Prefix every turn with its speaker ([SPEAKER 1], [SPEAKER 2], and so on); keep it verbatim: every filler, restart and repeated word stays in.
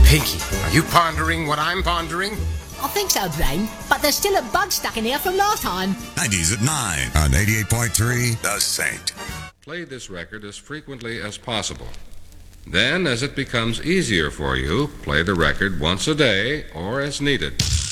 [SPEAKER 1] Pinky, are you pondering what I'm pondering?
[SPEAKER 2] I think so, Brain, but there's still a bug stuck in here from last time.
[SPEAKER 3] nineties at nine on eighty-eight point three, The Saint.
[SPEAKER 4] Play this record as frequently as possible. Then, as it becomes easier for you, play the record once a day or as needed.